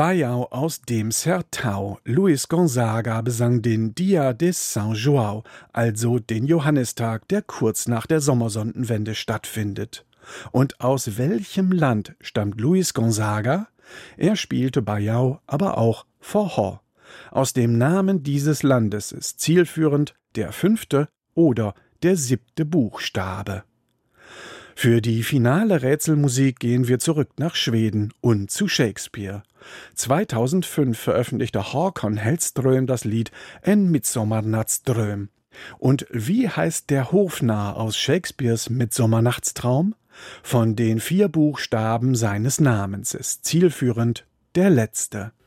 Baião aus dem Sertão. Luis Gonzaga besang den Dia de São João, also den Johannistag, der kurz nach der Sommersonnenwende stattfindet. Und aus welchem Land stammt Luis Gonzaga? Er spielte Baião, aber auch Forró. Aus dem Namen dieses Landes ist zielführend der 5. oder der 7. Buchstabe. Für die finale Rätselmusik gehen wir zurück nach Schweden und zu Shakespeare. 2005 veröffentlichte Håkan Hellström das Lied En Midsommarnattsdröm. Und wie heißt der Hofnarr aus Shakespeares Midsommernachtstraum? Von den 4 Buchstaben seines Namens ist zielführend der letzte.